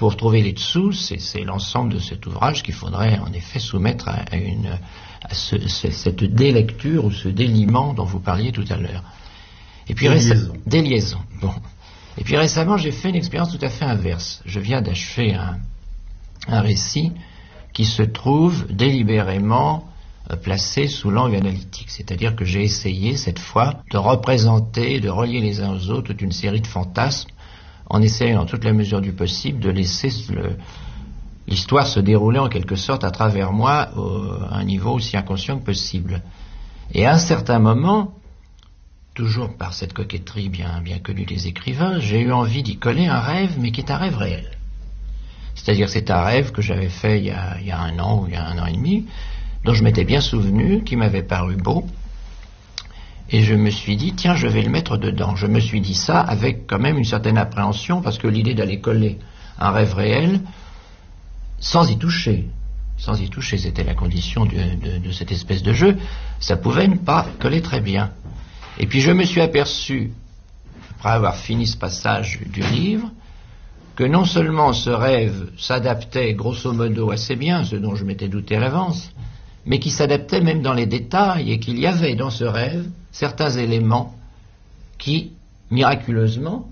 pour trouver les dessous, c'est l'ensemble de cet ouvrage qu'il faudrait en effet soumettre à cette délecture ou ce déliement dont vous parliez tout à l'heure. Et puis des liaisons. Bon. Et puis récemment, j'ai fait une expérience tout à fait inverse. Je viens d'achever un récit qui se trouve délibérément placé sous l'angle analytique. C'est-à-dire que j'ai essayé cette fois de représenter, de relier les uns aux autres toute une série de fantasmes en essayant, en toute la mesure du possible, de laisser l'histoire se dérouler en quelque sorte à travers moi à un niveau aussi inconscient que possible. Et à un certain moment, toujours par cette coquetterie bien connue des écrivains, j'ai eu envie d'y coller un rêve, mais qui est un rêve réel. C'est-à-dire que c'est un rêve que j'avais fait il y a 1 an ou il y a 1 an et demi, dont je m'étais bien souvenu, qui m'avait paru beau, et je me suis dit, tiens, je vais le mettre dedans. Je me suis dit ça avec quand même une certaine appréhension, parce que l'idée d'aller coller un rêve réel, sans y toucher, c'était la condition de cette espèce de jeu, ça pouvait ne pas coller très bien. Et puis je me suis aperçu, après avoir fini ce passage du livre, que non seulement ce rêve s'adaptait grosso modo assez bien, ce dont je m'étais douté à l'avance, mais qui s'adaptait même dans les détails, et qu'il y avait dans ce rêve certains éléments qui, miraculeusement,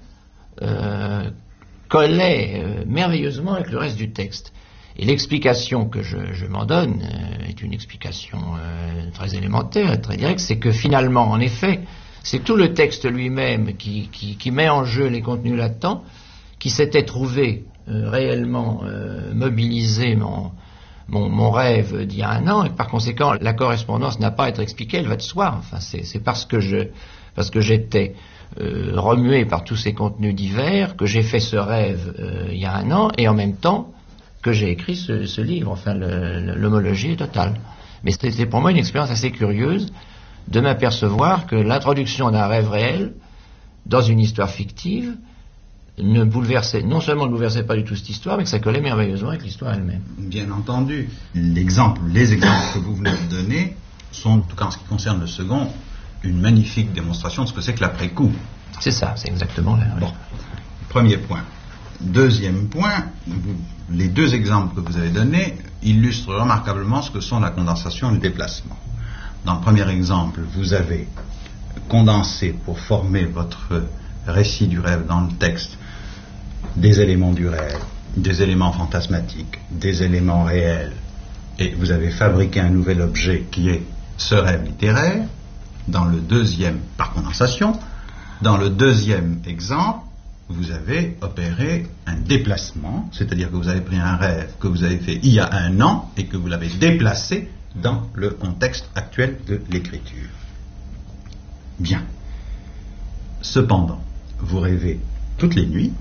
collaient merveilleusement avec le reste du texte. Et l'explication que je m'en donne est une explication très élémentaire et très directe, c'est que finalement, en effet, c'est tout le texte lui-même qui met en jeu les contenus latents, qui s'était trouvé réellement mobiliser mon rêve d'il y a 1 an, et par conséquent, la correspondance n'a pas à être expliquée, elle va de soi. Enfin, c'est parce que j'étais remué par tous ces contenus divers que j'ai fait ce rêve il y a 1 an, et en même temps que j'ai écrit ce livre. Enfin, l'homologie est totale. Mais c'était pour moi une expérience assez curieuse de m'apercevoir que l'introduction d'un rêve réel dans une histoire fictive non seulement ne bouleversait pas du tout cette histoire, mais que ça collait merveilleusement avec l'histoire elle-même. Bien entendu. Les exemples que vous venez de donner sont, en tout cas en ce qui concerne le second, une magnifique démonstration de ce que c'est que l'après-coup. C'est ça, c'est exactement là. Bon, premier point. Deuxième point, les 2 exemples que vous avez donnés illustrent remarquablement ce que sont la condensation et le déplacement. Dans le premier exemple, vous avez condensé pour former votre récit du rêve dans le texte des éléments du rêve, des éléments fantasmatiques, des éléments réels, et vous avez fabriqué un nouvel objet qui est ce rêve littéraire. Dans le deuxième, par condensation, dans le deuxième exemple, vous avez opéré un déplacement, c'est-à-dire que vous avez pris un rêve que vous avez fait il y a 1 an et que vous l'avez déplacé dans le contexte actuel de l'écriture. Bien. Cependant, vous rêvez toutes les nuits,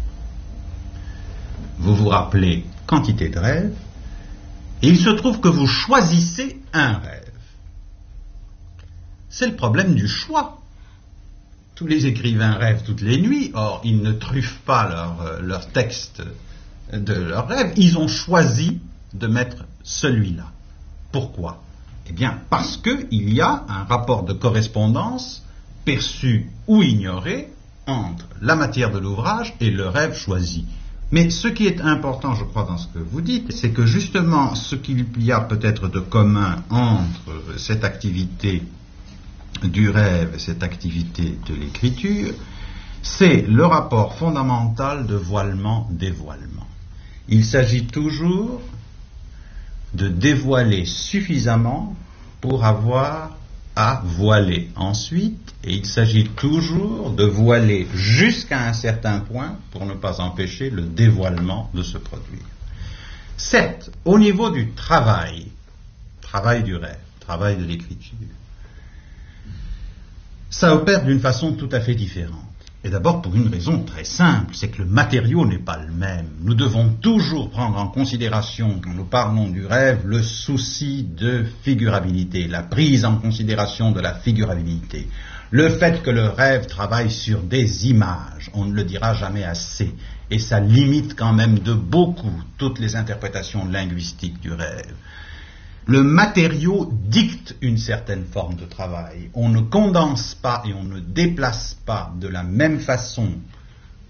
vous vous rappelez quantité de rêves, et il se trouve que vous choisissez un rêve. C'est le problème du choix. Tous les écrivains rêvent toutes les nuits, or ils ne truffent pas leur texte de leurs rêves, ils ont choisi de mettre celui-là. Pourquoi? Eh bien, parce qu'il y a un rapport de correspondance perçu ou ignoré entre la matière de l'ouvrage et le rêve choisi. Mais ce qui est important, je crois, dans ce que vous dites, c'est que justement, ce qu'il y a peut-être de commun entre cette activité du rêve et cette activité de l'écriture, c'est le rapport fondamental de voilement-dévoilement. Il s'agit toujours de dévoiler suffisamment pour avoir à voiler ensuite, et il s'agit toujours de voiler jusqu'à un certain point pour ne pas empêcher le dévoilement de se produire. Certes, au niveau du travail du rêve, travail de l'écriture, ça opère d'une façon tout à fait différente. Et d'abord pour une raison très simple, c'est que le matériau n'est pas le même. Nous devons toujours prendre en considération, quand nous parlons du rêve, le souci de figurabilité, la prise en considération de la figurabilité. Le fait que le rêve travaille sur des images, on ne le dira jamais assez, et ça limite quand même de beaucoup toutes les interprétations linguistiques du rêve. Le matériau dicte une certaine forme de travail. On ne condense pas et on ne déplace pas de la même façon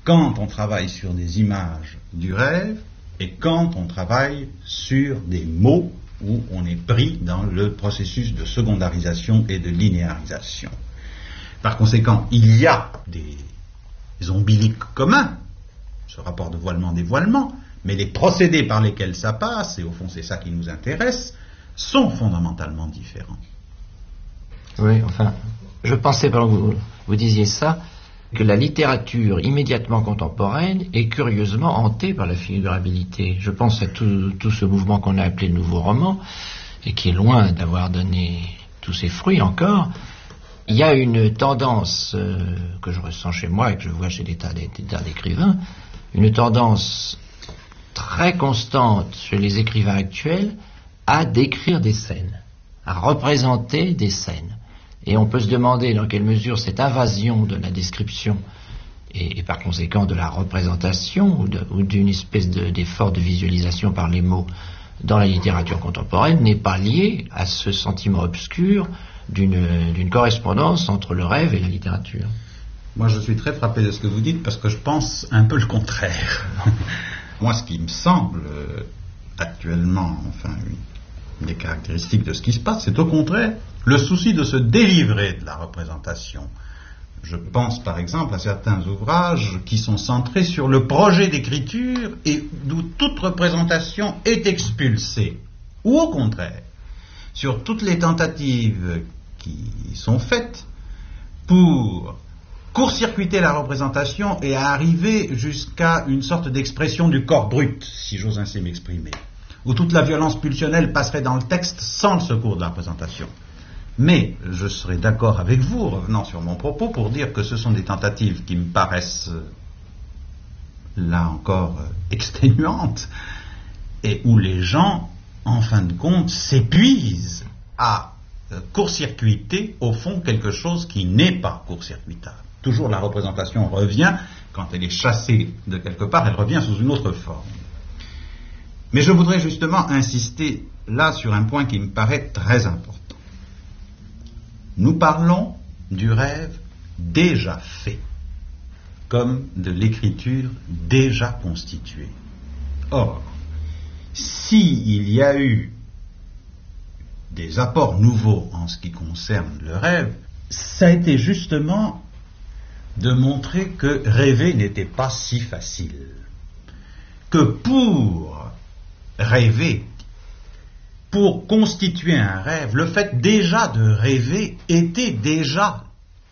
quand on travaille sur des images du rêve et quand on travaille sur des mots où on est pris dans le processus de secondarisation et de linéarisation. Par conséquent, il y a des ombiliques communs, ce rapport de voilement-dévoilement, mais les procédés par lesquels ça passe, et au fond c'est ça qui nous intéresse, sont fondamentalement différents. Oui, enfin, je pensais, pendant que vous disiez ça, que la littérature immédiatement contemporaine est curieusement hantée par la figurabilité. Je pense à tout ce mouvement qu'on a appelé le nouveau roman, et qui est loin d'avoir donné tous ses fruits encore. Il y a une tendance que je ressens chez moi et que je vois chez des tas d'écrivains, une tendance très constante chez les écrivains actuels à décrire des scènes, à représenter des scènes. Et on peut se demander dans quelle mesure cette invasion de la description et par conséquent de la représentation ou d'une espèce d'effort de visualisation par les mots dans la littérature contemporaine n'est pas liée à ce sentiment obscur d'une correspondance entre le rêve et la littérature. Moi je suis très frappé de ce que vous dites parce que je pense un peu le contraire. Moi ce qui me semble actuellement, enfin une des caractéristiques de ce qui se passe, c'est au contraire le souci de se délivrer de la représentation. Je pense par exemple à certains ouvrages qui sont centrés sur le projet d'écriture et d'où toute représentation est expulsée. Ou au contraire, sur toutes les tentatives qui sont faites pour court-circuiter la représentation et arriver jusqu'à une sorte d'expression du corps brut, si j'ose ainsi m'exprimer, où toute la violence pulsionnelle passerait dans le texte sans le secours de la représentation. Mais je serai d'accord avec vous, revenant sur mon propos, pour dire que ce sont des tentatives qui me paraissent, là encore, exténuantes, et où les gens, en fin de compte, s'épuisent à court-circuiter, au fond, quelque chose qui n'est pas court-circuitable. Toujours la représentation revient, quand elle est chassée de quelque part, elle revient sous une autre forme. Mais je voudrais justement insister là sur un point qui me paraît très important. Nous parlons du rêve déjà fait, comme de l'écriture déjà constituée. Or, s'il y a eu des apports nouveaux en ce qui concerne le rêve, ça a été justement de montrer que rêver n'était pas si facile. Que pour rêver, pour constituer un rêve, le fait déjà de rêver était déjà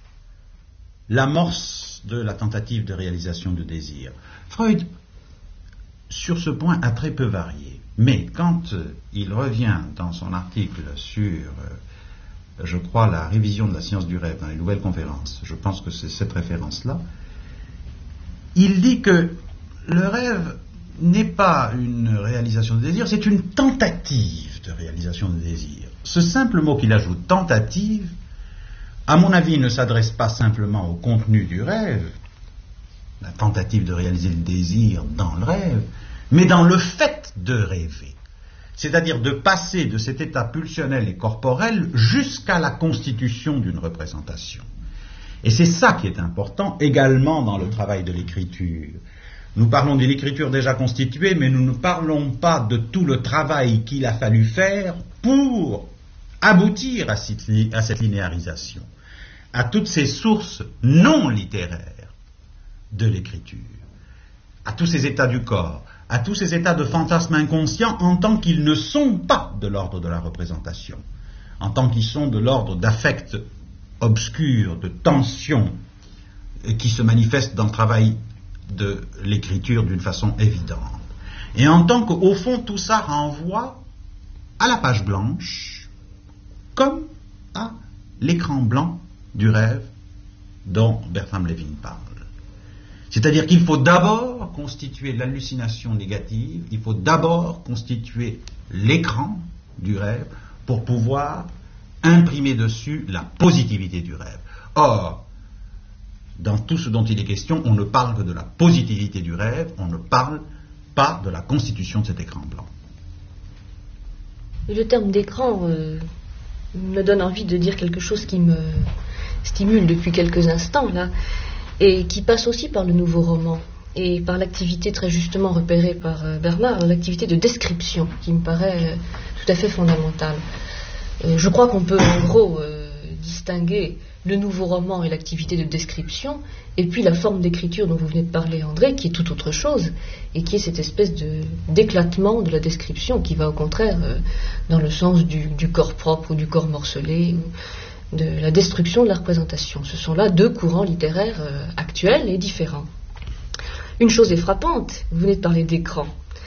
l'amorce de la tentative de réalisation du désir. Freud, sur ce point, a très peu varié. Mais quand il revient dans son article sur, je crois, la révision de la science du rêve dans les nouvelles conférences, je pense que c'est cette référence-là, il dit que le rêve n'est pas une réalisation de désir, c'est une tentative de réalisation de désir. Ce simple mot qu'il ajoute, tentative, à mon avis, ne s'adresse pas simplement au contenu du rêve, la tentative de réaliser le désir dans le rêve, mais dans le fait de rêver. C'est-à-dire de passer de cet état pulsionnel et corporel jusqu'à la constitution d'une représentation. Et c'est ça qui est important également dans le travail de l'écriture. Nous parlons de l'écriture déjà constituée, mais nous ne parlons pas de tout le travail qu'il a fallu faire pour aboutir à cette linéarisation, à toutes ces sources non littéraires de l'écriture, à tous ces états du corps, à tous ces états de fantasmes inconscients en tant qu'ils ne sont pas de l'ordre de la représentation, en tant qu'ils sont de l'ordre d'affects obscurs, de tensions qui se manifestent dans le travail de l'écriture d'une façon évidente. Et en tant qu'au fond tout ça renvoie à la page blanche comme à l'écran blanc du rêve dont Bertram Levin parle. C'est-à-dire qu'il faut d'abord constituer l'hallucination négative, il faut d'abord constituer l'écran du rêve pour pouvoir imprimer dessus la positivité du rêve. Or, dans tout ce dont il est question, on ne parle que de la positivité du rêve, on ne parle pas de la constitution de cet écran blanc. Le terme d'écran me donne envie de dire quelque chose qui me stimule depuis quelques instants, là. et qui passe aussi par le nouveau roman et par l'activité très justement repérée par Bernard, l'activité de description qui me paraît tout à fait fondamentale. Je crois qu'on peut en gros distinguer le nouveau roman et l'activité de description, et puis la forme d'écriture dont vous venez de parler, André, qui est tout autre chose, et qui est cette espèce d'éclatement de la description qui va au contraire dans le sens du corps propre ou du corps morcelé, ou de la destruction de la représentation. Ce sont là deux courants littéraires actuels et différents. Une chose est frappante, vous venez de parler d'écran,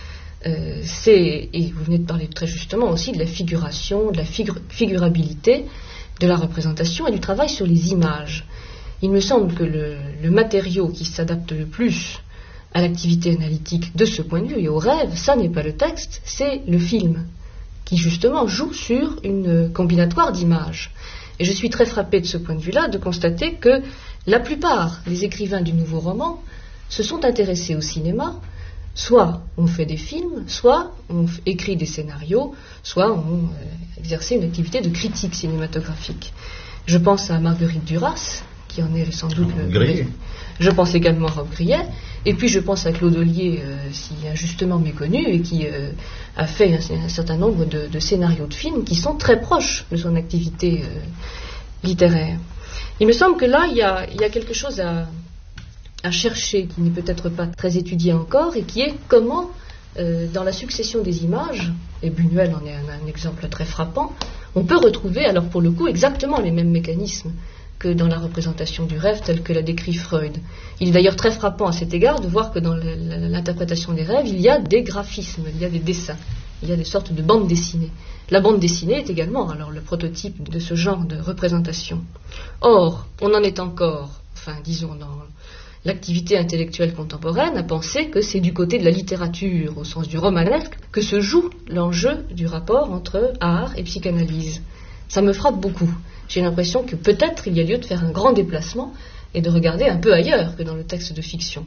et vous venez de parler très justement aussi de la figuration, de la figurabilité de la représentation et du travail sur les images. Il me semble que le matériau qui s'adapte le plus à l'activité analytique de ce point de vue et au rêve, ça n'est pas le texte, c'est le film, qui justement joue sur une combinatoire d'images. Et je suis très frappée de ce point de vue-là de constater que la plupart des écrivains du nouveau roman se sont intéressés au cinéma. Soit on fait des films, soit on écrit des scénarios, soit on exerçait une activité de critique cinématographique. Je pense à Marguerite Duras, qui en est sans doute je pense également à Rob Grillet, et puis je pense à Claude Ollier, si injustement méconnu, et qui a fait un certain nombre de scénarios de films qui sont très proches de son activité littéraire. Il me semble que là, il y a quelque chose à chercher, qui n'est peut-être pas très étudié encore, et qui est comment, dans la succession des images, et Buñuel en est un exemple très frappant, on peut retrouver, alors pour le coup, exactement les mêmes mécanismes que dans la représentation du rêve, telle que l'a décrit Freud. Il est d'ailleurs très frappant à cet égard de voir que dans l'interprétation des rêves, il y a des graphismes, il y a des dessins, il y a des sortes de bandes dessinées. La bande dessinée est également alors le prototype de ce genre de représentation. Or, on en est encore, disons, dans l'activité intellectuelle contemporaine, à penser que c'est du côté de la littérature, au sens du romanesque, que se joue l'enjeu du rapport entre art et psychanalyse. Ça me frappe beaucoup. J'ai l'impression que peut-être il y a lieu de faire un grand déplacement et de regarder un peu ailleurs que dans le texte de fiction.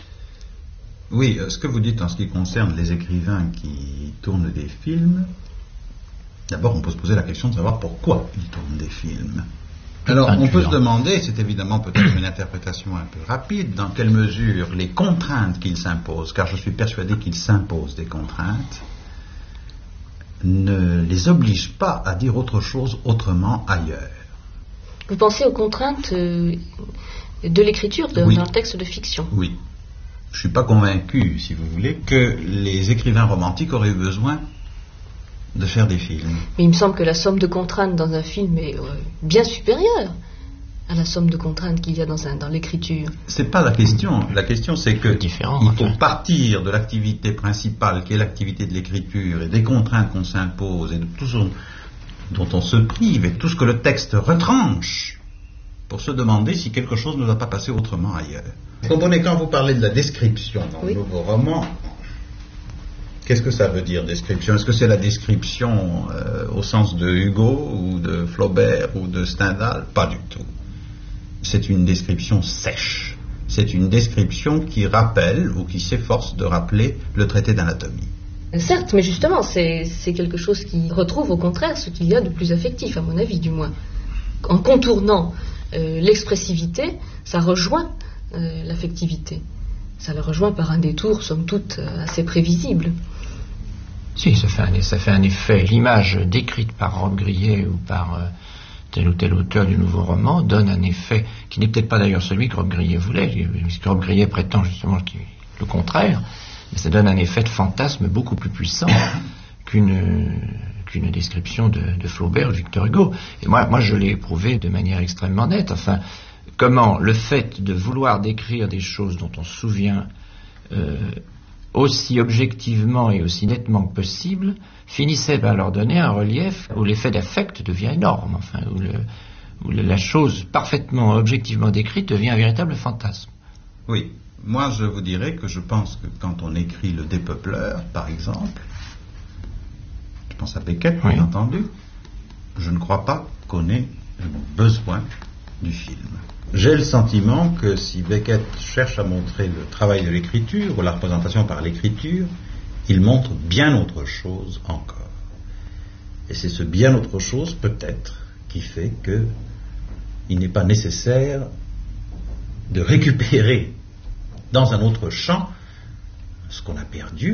Oui, ce que vous dites en ce qui concerne les écrivains qui tournent des films, d'abord on peut se poser la question de savoir pourquoi ils tournent des films. Alors, on peut se demander, c'est évidemment peut-être une interprétation un peu rapide, dans quelle mesure les contraintes qu'ils s'imposent, car je suis persuadé qu'ils s'imposent des contraintes, ne les obligent pas à dire autre chose autrement ailleurs. Vous pensez aux contraintes de l'écriture dans le texte de fiction? Oui. Je ne suis pas convaincu, si vous voulez, que les écrivains romantiques auraient eu besoin de faire des films. Mais il me semble que la somme de contraintes dans un film est bien supérieure à la somme de contraintes qu'il y a dans l'écriture. C'est pas la question. La question, c'est que il faut partir de l'activité principale, qui est l'activité de l'écriture, et des contraintes qu'on s'impose, et de tout ce dont on se prive, et tout ce que le texte retranche, pour se demander si quelque chose ne va pas passer autrement ailleurs. Comprenez, quand vous parlez de la description dans le nouveau roman, qu'est-ce que ça veut dire, description? Est-ce que c'est la description au sens de Hugo, ou de Flaubert, ou de Stendhal? Pas du tout. C'est une description sèche. C'est une description qui rappelle, ou qui s'efforce de rappeler, le traité d'anatomie. Certes, mais justement, c'est quelque chose qui retrouve au contraire ce qu'il y a de plus affectif, à mon avis du moins. En contournant l'expressivité, ça rejoint l'affectivité. Ça le rejoint par un détour, somme toute, assez prévisible. Si, ça fait un effet. L'image décrite par Rob Grillet ou par tel ou tel auteur du nouveau roman donne un effet qui n'est peut-être pas d'ailleurs celui que Rob Grillet voulait, puisque Rob Grillet prétend justement le contraire, mais ça donne un effet de fantasme beaucoup plus puissant qu'une description de Flaubert ou Victor Hugo. Et moi je l'ai éprouvé de manière extrêmement nette. Enfin, comment le fait de vouloir décrire des choses dont on se souvient aussi objectivement et aussi nettement que possible, finissait par leur donner un relief où l'effet d'affect devient énorme, enfin, où la chose parfaitement objectivement décrite devient un véritable fantasme. Oui, moi je vous dirais que je pense que quand on écrit Le Dépeupleur, par exemple, je pense à Beckett, bien entendu, je ne crois pas qu'on ait besoin du film. J'ai le sentiment que si Beckett cherche à montrer le travail de l'écriture ou la représentation par l'écriture, il montre bien autre chose encore. Et c'est ce bien autre chose, peut-être, qui fait qu'il n'est pas nécessaire de récupérer dans un autre champ ce qu'on a perdu